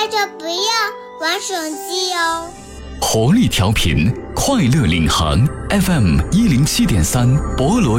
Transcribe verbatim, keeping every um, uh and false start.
带着不要玩手机哦。 活力调频，快乐领航 F M 一零七点三，博罗。